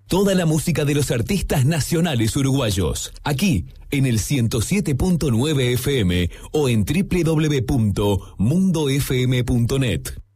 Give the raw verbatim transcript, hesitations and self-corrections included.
Toda la música de los artistas nacionales uruguayos. Aquí, en el ciento siete punto nueve F M o en doble u doble u doble u punto mundo f m punto net.